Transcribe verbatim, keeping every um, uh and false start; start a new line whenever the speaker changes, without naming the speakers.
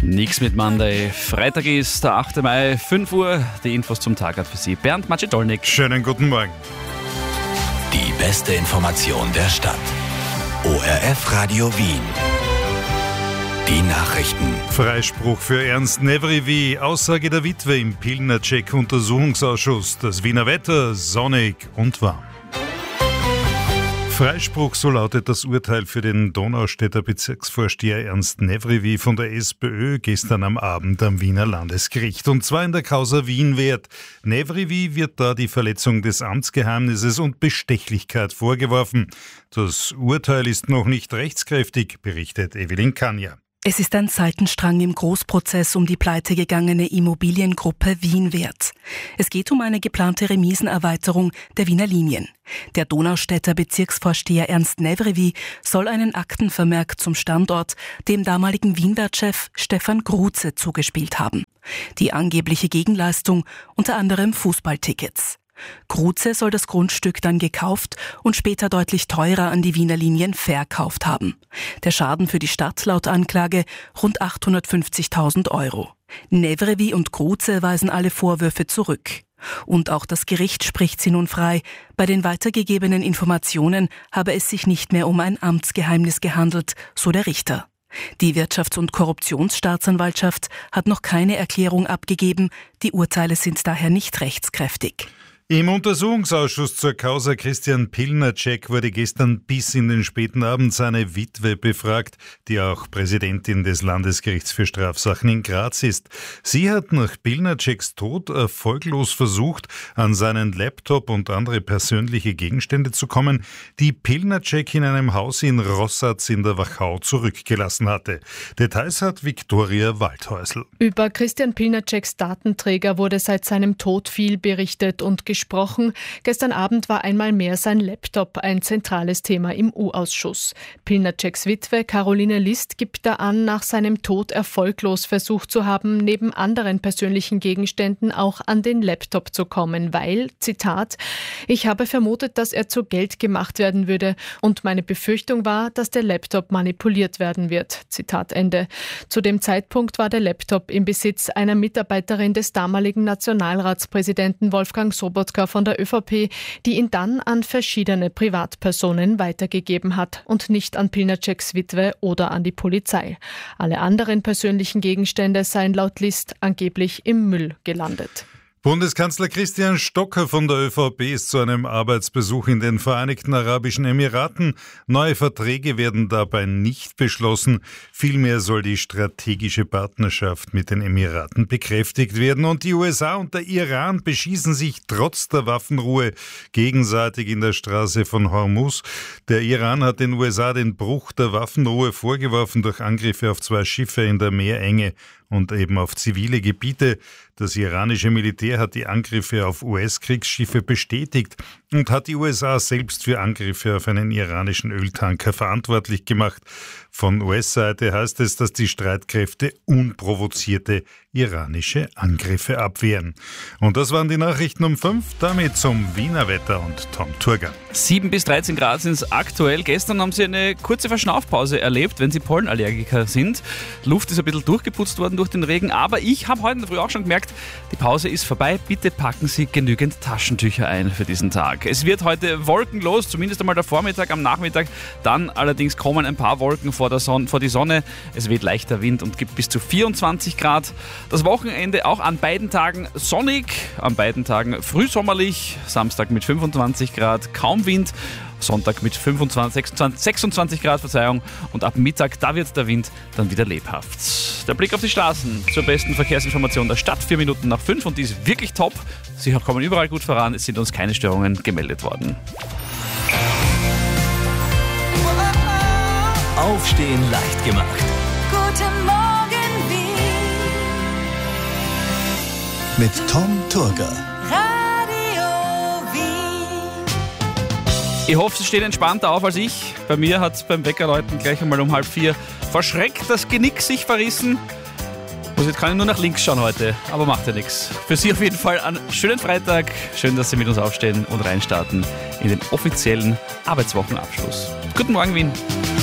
Nix mit Monday. Freitag ist der achte Mai, fünf Uhr. Die Infos zum Tag hat für Sie Bernd Macedolnik.
Schönen guten Morgen.
Die beste Information der Stadt. O R F Radio Wien. Die Nachrichten.
Freispruch für Ernst Nevrivi. Aussage der Witwe im Pilnacek-Untersuchungsausschuss. Das Wiener Wetter sonnig und warm. Freispruch, so lautet das Urteil für den Donaustädter Bezirksvorsteher Ernst Nevrivi von der SPÖ gestern am Abend am Wiener Landesgericht. Und zwar in der Causa Wienwert. Nevrivi wird da die Verletzung des Amtsgeheimnisses und Bestechlichkeit vorgeworfen. Das Urteil ist noch nicht rechtskräftig, berichtet Evelyn Kanja.
Es ist ein Seitenstrang im Großprozess um die pleitegegangene Immobiliengruppe Wienwert. Es geht um eine geplante Remisenerweiterung der Wiener Linien. Der Donaustädter Bezirksvorsteher Ernst Nevrivi soll einen Aktenvermerk zum Standort dem damaligen Wienwert-Chef Stefan Gruze zugespielt haben. Die angebliche Gegenleistung unter anderem Fußballtickets. Gruze soll das Grundstück dann gekauft und später deutlich teurer an die Wiener Linien verkauft haben. Der Schaden für die Stadt laut Anklage rund achthundertfünfzigtausend Euro. Nevrivi und Gruze weisen alle Vorwürfe zurück. Und auch das Gericht spricht sie nun frei. Bei den weitergegebenen Informationen habe es sich nicht mehr um ein Amtsgeheimnis gehandelt, so der Richter. Die Wirtschafts- und Korruptionsstaatsanwaltschaft hat noch keine Erklärung abgegeben. Die Urteile sind daher nicht rechtskräftig.
Im Untersuchungsausschuss zur Causa Christian Pilnacek wurde gestern bis in den späten Abend seine Witwe befragt, die auch Präsidentin des Landesgerichts für Strafsachen in Graz ist. Sie hat nach Pilnaceks Tod erfolglos versucht, an seinen Laptop und andere persönliche Gegenstände zu kommen, die Pilnacek in einem Haus in Rossatz in der Wachau zurückgelassen hatte. Details hat Viktoria Waldhäusl.
Über Christian Pilnaceks Datenträger wurde seit seinem Tod viel berichtet und gesprochen. Gesprochen. Gestern Abend war einmal mehr sein Laptop ein zentrales Thema im U-Ausschuss. Pilnaceks Witwe Caroline List gibt da an, nach seinem Tod erfolglos versucht zu haben, neben anderen persönlichen Gegenständen auch an den Laptop zu kommen, weil, Zitat, ich habe vermutet, dass er zu Geld gemacht werden würde und meine Befürchtung war, dass der Laptop manipuliert werden wird. Zitat Ende. Zu dem Zeitpunkt war der Laptop im Besitz einer Mitarbeiterin des damaligen Nationalratspräsidenten Wolfgang Sobotka von der ÖVP, die ihn dann an verschiedene Privatpersonen weitergegeben hat und nicht an Pilnaceks Witwe oder an die Polizei. Alle anderen persönlichen Gegenstände seien laut List angeblich im Müll gelandet.
Bundeskanzler Christian Stocker von der ÖVP ist zu einem Arbeitsbesuch in den Vereinigten Arabischen Emiraten. Neue Verträge werden dabei nicht beschlossen. Vielmehr soll die strategische Partnerschaft mit den Emiraten bekräftigt werden. Und die U S A und der Iran beschießen sich trotz der Waffenruhe gegenseitig in der Straße von Hormuz. Der Iran hat den U S A den Bruch der Waffenruhe vorgeworfen durch Angriffe auf zwei Schiffe in der Meerenge und eben auf zivile Gebiete. Das iranische Militär hat die Angriffe auf U S-Kriegsschiffe bestätigt und hat die U S A selbst für Angriffe auf einen iranischen Öltanker verantwortlich gemacht. Von U S-Seite heißt es, dass die Streitkräfte unprovozierte iranische Angriffe abwehren. Und das waren die Nachrichten um fünf, damit zum Wiener Wetter und Tom Turger.
sieben bis dreizehn Grad sind es aktuell. Gestern haben Sie eine kurze Verschnaufpause erlebt, wenn Sie Pollenallergiker sind. Luft ist ein bisschen durchgeputzt worden durch den Regen, aber ich habe heute in der Früh auch schon gemerkt, die Pause ist vorbei. Bitte packen Sie genügend Taschentücher ein für diesen Tag. Es wird heute wolkenlos, zumindest einmal der Vormittag, am Nachmittag. Dann allerdings kommen ein paar Wolken vor, der Sonne, vor die Sonne. Es weht leichter Wind und gibt bis zu vierundzwanzig Grad. Das Wochenende auch an beiden Tagen sonnig, an beiden Tagen frühsommerlich. Samstag mit fünfundzwanzig Grad, kaum Wind. Sonntag mit fünfundzwanzig, sechsundzwanzig, sechsundzwanzig Grad, Verzeihung. Und ab Mittag, da wird der Wind dann wieder lebhaft. Der Blick auf die Straßen zur besten Verkehrsinformation der Stadt. Vier Minuten nach fünf und die ist wirklich top. Sie kommen überall gut voran. Es sind uns keine Störungen gemeldet worden.
Aufstehen leicht gemacht.
Guten Morgen, Wien.
Mit Tom Turger.
Ich hoffe, Sie stehen entspannter auf als ich. Bei mir hat es beim Weckerläuten gleich einmal um halb vier verschreckt das Genick sich verrissen. Und jetzt kann ich nur nach links schauen heute, aber macht ja nichts. Für Sie auf jeden Fall einen schönen Freitag. Schön, dass Sie mit uns aufstehen und reinstarten in den offiziellen Arbeitswochenabschluss. Guten Morgen, Wien.